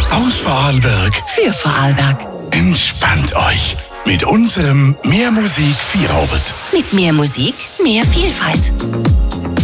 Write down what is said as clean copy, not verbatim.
Aus Vorarlberg Für Vorarlberg. entspannt euch mit unserem Mehr Musik Feierabend. Mit mehr Musik, mehr Vielfalt.